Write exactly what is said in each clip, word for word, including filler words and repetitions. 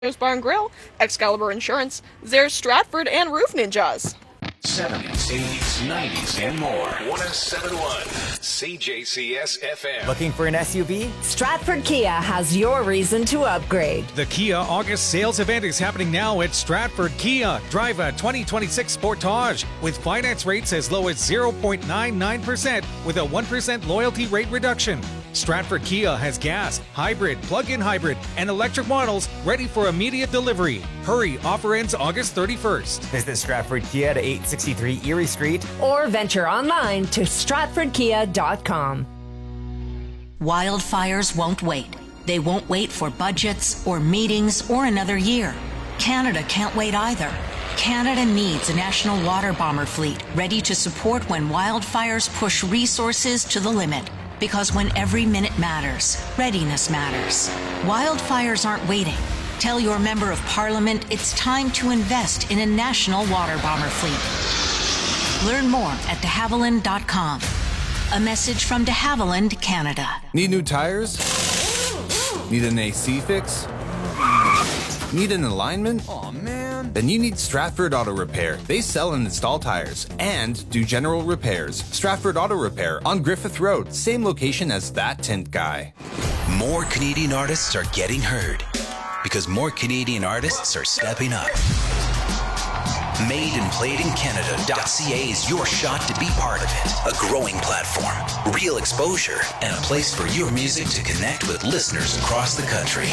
Bar and Grill, Excalibur Insurance, Zare Stratford, and Roof Ninjas. seventies, eighties, nineties, and more. one oh seven point one C J C S F M. Looking for an S U V? Stratford Kia has your reason to upgrade. The Kia August sales event is happening now at Stratford Kia. Drive a twenty twenty-six Sportage with finance rates as low as zero point nine nine percent with a one percent loyalty rate reduction. Stratford Kia has gas, hybrid, plug-in hybrid, and electric models ready for immediate delivery. Hurry, offer ends August thirty-first. Visit Stratford Kia to eight sixty-three Erie Street or venture online to stratford kia dot com. Wildfires won't wait. They won't wait for budgets or meetings or another year. Canada can't wait either. Canada needs a national water bomber fleet ready to support when wildfires push resources to the limit. Because when every minute matters, readiness matters. Wildfires aren't waiting. Tell your member of parliament it's time to invest in a national water bomber fleet. Learn more at de havilland dot com. A message from de Havilland, Canada. Need new tires? Need an A C fix? Need an alignment? Aw, man. Then you need Stratford Auto Repair. They sell and install tires and do general repairs. Stratford Auto Repair on Griffith Road, same location as That Tint Guy. More Canadian artists are getting heard because more Canadian artists are stepping up. made and played in Canada dot c a is your shot to be part of it. A growing platform, real exposure, and a place for your music to connect with listeners across the country.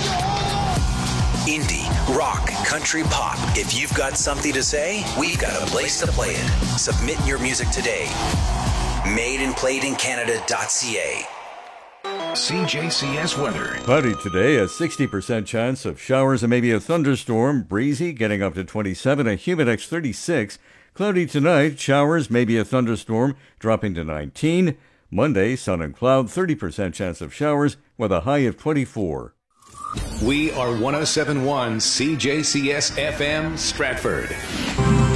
Indie, rock, country, pop. If you've got something to say, we've got a place to play it. Submit your music today. made and played in Canada dot c a. C J C S weather. Cloudy today, a sixty percent chance of showers and maybe a thunderstorm. Breezy, getting up to twenty-seven, a humid X thirty-six. Cloudy tonight, showers, maybe a thunderstorm, dropping to nineteen. Monday, sun and cloud, thirty percent chance of showers with a high of twenty-four. We are one oh seven point one C J C S F M Stratford.